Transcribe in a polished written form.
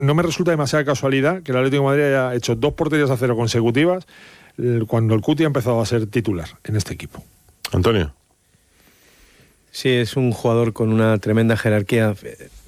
no me resulta demasiada casualidad que el Atlético de Madrid haya hecho 2 porterías a 0 consecutivas cuando el Cuti ha empezado a ser titular en este equipo. Antonio. Sí, es un jugador con una tremenda jerarquía.